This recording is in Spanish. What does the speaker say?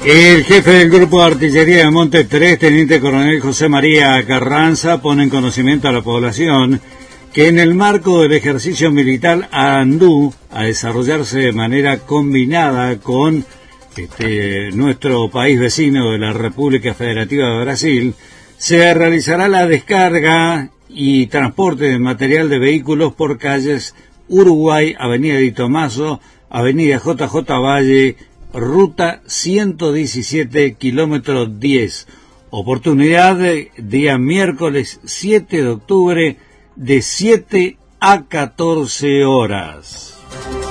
El jefe del Grupo de Artillería de Monte 3, Teniente Coronel José María Carranza, pone en conocimiento a la población que en el marco del ejercicio militar ANDU, a desarrollarse de manera combinada con nuestro país vecino de la República Federativa de Brasil, se realizará la descarga y transporte de material de vehículos por calles Uruguay, Avenida Di Tomaso, Avenida JJ Valle, Ruta 117, kilómetro 10. Oportunidad día miércoles 7 de octubre de 7 a 14 horas.